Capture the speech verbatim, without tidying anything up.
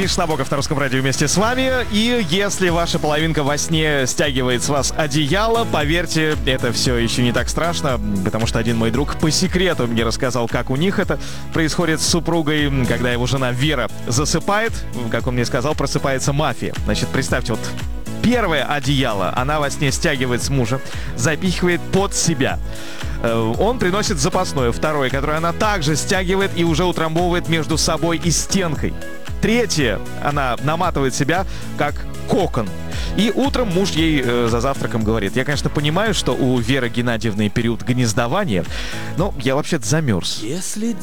Миша Набоков на Русском радио вместе с вами. И если ваша половинка во сне стягивает с вас одеяло, поверьте, это все еще не так страшно, потому что один мой друг по секрету мне рассказал, как у них это происходит с супругой, когда его жена Вера засыпает, как он мне сказал, просыпается мафия. Значит, представьте, вот первое одеяло она во сне стягивает с мужа, запихивает под себя. Он приносит запасное, второе, которое она также стягивает и уже утрамбовывает между собой и стенкой. Третье, она наматывает себя как кокон. И утром муж ей э, за завтраком говорит: я, конечно, понимаю, что у Веры Геннадьевны период гнездования, но я вообще-то замерз. Если